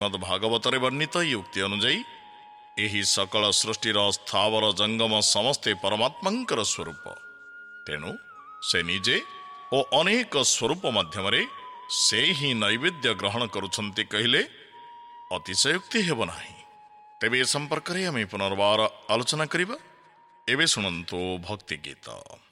ଭାଗବତରେ ବର୍ଣ୍ଣିତ ଏହି ଉକ୍ତି ଅନୁଯାୟୀ ଏହି ସକଳ ସୃଷ୍ଟିର ସ୍ଥାବର ଜଙ୍ଗମ ସମସ୍ତେ ପରମାତ୍ମାଙ୍କର ସ୍ୱରୂପ। ତେଣୁ ସେ ନିଜେ ଓ ଅନେକ ସ୍ୱରୂପ ମାଧ୍ୟମରେ ସେ ହିଁ ନୈବେଦ୍ୟ ଗ୍ରହଣ କରୁଛନ୍ତି କହିଲେ ଅତିଶୟୋକ୍ତି ହେବ ନାହିଁ। ତେବେ ଏ ସମ୍ପର୍କରେ ଆମେ ପୁନର୍ବାର ଆଲୋଚନା କରିବା। ଏବେ ଶୁଣନ୍ତୁ ଭକ୍ତି ଗୀତ।